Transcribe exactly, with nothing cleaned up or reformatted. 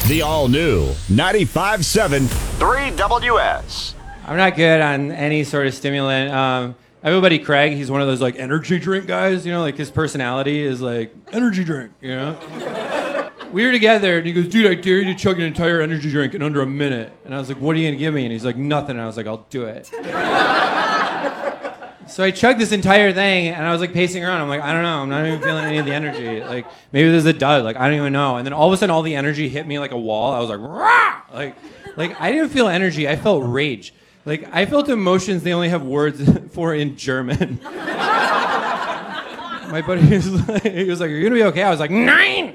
The all-new ninety-five point seven three W S. I'm not good on any sort of stimulant. Um, I have a buddy, Craig. He's one of those like energy drink guys. You know, like his personality is like energy drink. You know. We were together, and he goes, "Dude, I dare you to chug an entire energy drink in under a minute." And I was like, "What are you gonna give me?" And he's like, "Nothing." And I was like, "I'll do it." So I chugged this entire thing, and I was like pacing around. I'm like, I don't know. I'm not even feeling any of the energy. Like maybe there's a dud. Like I don't even know. And then all of a sudden, all the energy hit me like a wall. I was like, rah! Like, like I didn't feel energy. I felt rage. Like I felt emotions they only have words for in German. My buddy was like, he was like, "Are you gonna be okay?" I was like, "Nine."